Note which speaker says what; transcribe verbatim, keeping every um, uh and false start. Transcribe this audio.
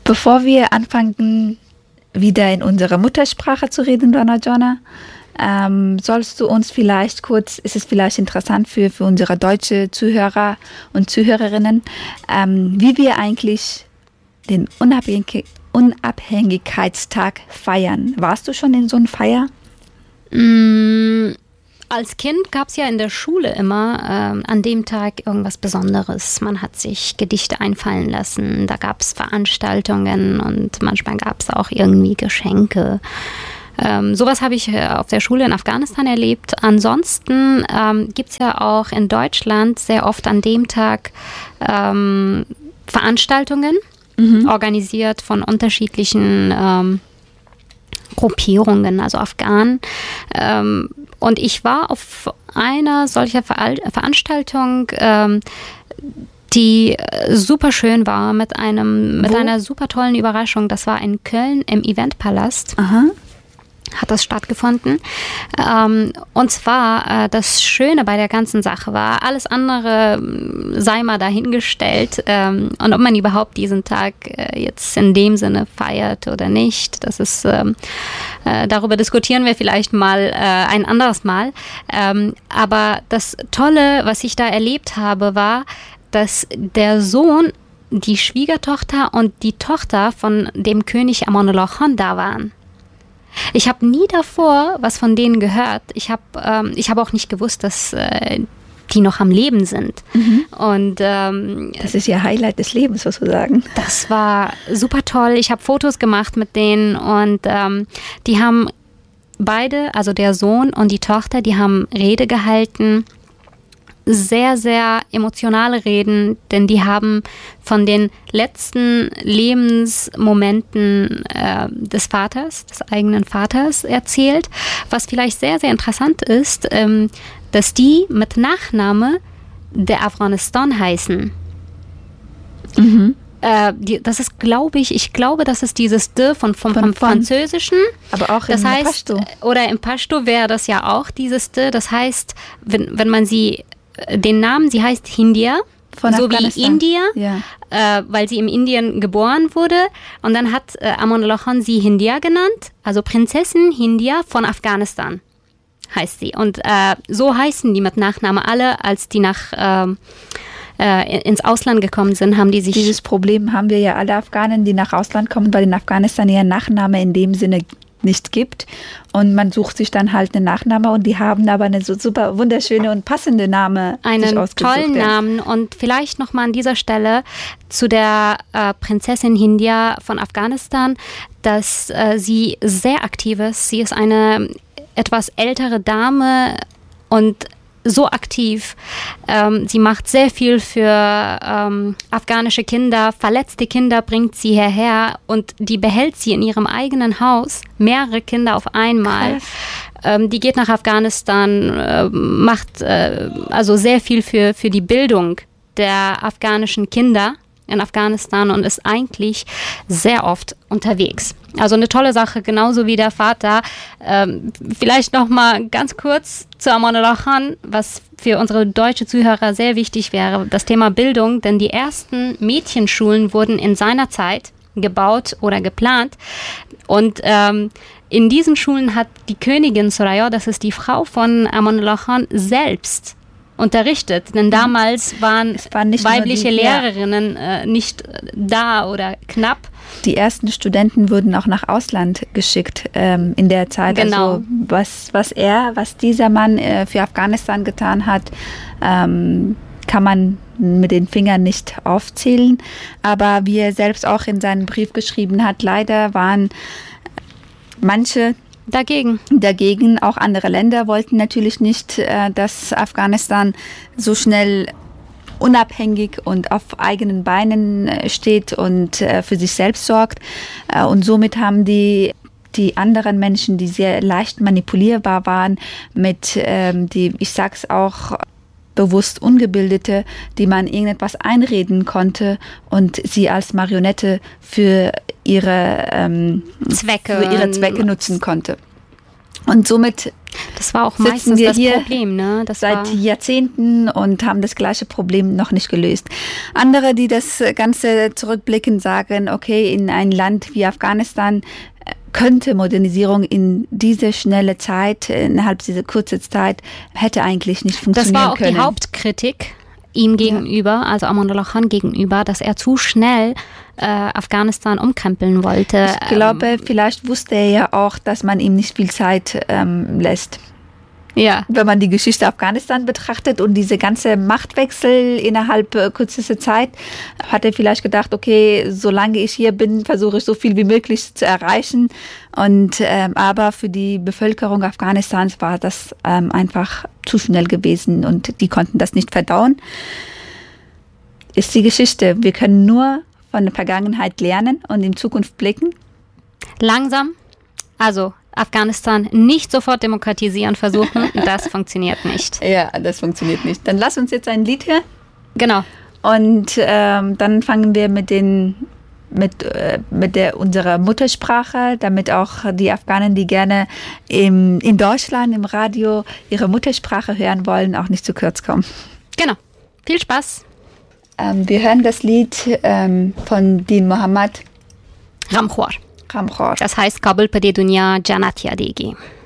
Speaker 1: Bevor wir anfangen, wieder in unserer Muttersprache zu reden, Donna Jonna, ähm, sollst du uns vielleicht kurz, ist es vielleicht interessant für, für unsere deutsche Zuhörer und Zuhörerinnen, ähm, wie wir eigentlich den Unabhängig- Unabhängigkeitstag feiern. Warst du schon in so einer Feier?
Speaker 2: Mm, als Kind gab es ja in der Schule immer ähm, an dem Tag irgendwas Besonderes. Man hat sich Gedichte einfallen lassen, da gab es Veranstaltungen und manchmal gab es auch irgendwie Geschenke. Ähm, sowas habe ich auf der Schule in Afghanistan erlebt. Ansonsten ähm, gibt es ja auch in Deutschland sehr oft an dem Tag ähm, Veranstaltungen, mhm. organisiert von unterschiedlichen ähm, Gruppierungen, also Afghanen. Ähm, und ich war auf einer solcher Ver- Veranstaltung, ähm, die super schön war, mit einem, mit einer super tollen Überraschung. Das war in Köln im Eventpalast.
Speaker 1: Aha.
Speaker 2: Hat das stattgefunden. Ähm, und zwar, äh, das Schöne bei der ganzen Sache war, alles andere sei mal dahingestellt, ähm, und ob man überhaupt diesen Tag äh, jetzt in dem Sinne feiert oder nicht, das ist, ähm, äh, darüber diskutieren wir vielleicht mal äh, ein anderes Mal. Ähm, aber das Tolle, was ich da erlebt habe, war, dass der Sohn, die Schwiegertochter und die Tochter von dem König Amanullah Khan da waren. Ich habe nie davor was von denen gehört. Ich habe ähm, ich hab auch nicht gewusst, dass äh, die noch am Leben sind.
Speaker 1: Mhm.
Speaker 2: Und ähm,
Speaker 1: das ist ja Highlight des Lebens sozusagen.
Speaker 2: Das war super toll. Ich habe Fotos gemacht mit denen und ähm, die haben beide, also der Sohn und die Tochter, die haben Rede gehalten. Sehr, sehr emotionale Reden, denn die haben von den letzten Lebensmomenten äh, des Vaters, des eigenen Vaters erzählt. Was vielleicht sehr, sehr interessant ist, ähm, dass die mit Nachname der Afghanistan heißen.
Speaker 1: Mhm.
Speaker 2: Äh, die, das ist, glaube ich, ich glaube, das ist dieses D von, vom, vom
Speaker 1: von, von
Speaker 2: Französischen.
Speaker 1: Aber auch
Speaker 2: das
Speaker 1: im
Speaker 2: heißt,
Speaker 1: Pashto.
Speaker 2: Oder im Pashto wäre das ja auch dieses D. Das heißt, wenn, wenn man sie den Namen, sie heißt Hindia,
Speaker 1: von
Speaker 2: so wie India,
Speaker 1: ja.
Speaker 2: äh, weil sie in Indien geboren wurde. Und dann hat äh, Amanullah Khan sie Hindia genannt, also Prinzessin Hindia von Afghanistan heißt sie. Und äh, so heißen die mit Nachname alle, als die nach äh, äh, ins Ausland gekommen sind, haben die sich...
Speaker 1: Dieses Problem haben wir ja alle Afghanen, die nach Ausland kommen, weil in Afghanistan ihren Nachname in dem Sinne nicht gibt und man sucht sich dann halt einen Nachname und die haben aber eine so super wunderschöne und passende Name
Speaker 2: einen
Speaker 1: sich ausgesucht.
Speaker 2: Tollen
Speaker 1: ja.
Speaker 2: Namen und vielleicht nochmal an dieser Stelle zu der äh, Prinzessin Hindia von Afghanistan, dass äh, sie sehr aktiv ist. Sie ist eine etwas ältere Dame und so aktiv. Ähm, sie macht sehr viel für ähm, afghanische Kinder. Verletzte Kinder bringt sie hierher und die behält sie in ihrem eigenen Haus. Mehrere Kinder auf einmal. Ähm, die geht nach Afghanistan, äh, macht äh, also sehr viel für, für die Bildung der afghanischen Kinder in Afghanistan und ist eigentlich sehr oft unterwegs. Also eine tolle Sache, genauso wie der Vater. Ähm, vielleicht noch mal ganz kurz zu Amanullah Khan, was für unsere deutsche Zuhörer sehr wichtig wäre, das Thema Bildung, denn die ersten Mädchenschulen wurden in seiner Zeit gebaut oder geplant und ähm, in diesen Schulen hat die Königin Soraya, das ist die Frau von Amanullah Khan, selbst unterrichtet, denn damals waren, waren weibliche die, Lehrerinnen ja. äh, nicht da oder knapp.
Speaker 1: Die ersten Studenten wurden auch nach Ausland geschickt ähm, in der Zeit.
Speaker 2: Genau.
Speaker 1: Also was, was er, was dieser Mann äh, für Afghanistan getan hat, ähm, kann man mit den Fingern nicht aufzählen. Aber wie er selbst auch in seinem Brief geschrieben hat, leider waren manche
Speaker 2: Dagegen.
Speaker 1: Dagegen, auch andere Länder wollten natürlich nicht, äh, dass Afghanistan so schnell unabhängig und auf eigenen Beinen steht und äh, für sich selbst sorgt. Äh, und somit haben die, die anderen Menschen, die sehr leicht manipulierbar waren, mit, ähm, die, ich sag's auch, bewusst Ungebildete, die man irgendetwas einreden konnte und sie als Marionette für ihre, ähm,
Speaker 2: Zwecke.
Speaker 1: für ihre Zwecke nutzen konnte. Und somit
Speaker 2: Das war auch meistens das Problem, ne? Das
Speaker 1: seit
Speaker 2: war
Speaker 1: Jahrzehnten und haben das gleiche Problem noch nicht gelöst. Andere, die das Ganze zurückblicken, sagen, okay, in ein Land wie Afghanistan könnte Modernisierung in diese schnelle Zeit, innerhalb dieser kurzen Zeit, hätte eigentlich nicht funktionieren können.
Speaker 2: Das war auch
Speaker 1: können.
Speaker 2: die Hauptkritik ihm gegenüber, ja. also Amanullah Khan gegenüber, dass er zu schnell äh, Afghanistan umkrempeln wollte.
Speaker 1: Ich glaube, ähm, vielleicht wusste er ja auch, dass man ihm nicht viel Zeit ähm, lässt.
Speaker 2: Ja.
Speaker 1: Wenn man die Geschichte Afghanistan betrachtet und diese ganze Machtwechsel innerhalb äh, kürzester Zeit, hat er vielleicht gedacht, okay, solange ich hier bin, versuche ich so viel wie möglich zu erreichen. Und ähm, aber für die Bevölkerung Afghanistans war das ähm, einfach zu schnell gewesen und die konnten das nicht verdauen. Ist die Geschichte. Wir können nur von der Vergangenheit lernen und in Zukunft blicken.
Speaker 2: Langsam, also Afghanistan nicht sofort demokratisieren versuchen, das funktioniert nicht.
Speaker 1: Ja, das funktioniert nicht. Dann lass uns jetzt ein Lied hören.
Speaker 2: Genau.
Speaker 1: Und ähm, dann fangen wir mit den mit äh, mit der unserer Muttersprache, damit auch die Afghanen, die gerne im, in Deutschland im Radio ihre Muttersprache hören wollen, auch nicht zu kurz kommen.
Speaker 2: Genau. Viel Spaß.
Speaker 1: Ähm, wir hören das Lied ähm, von Din Mohammad.
Speaker 2: Ramkhwar.
Speaker 1: Ramkhwar.
Speaker 2: Das heißt Kabul Pade Dunya Janat Yadegi.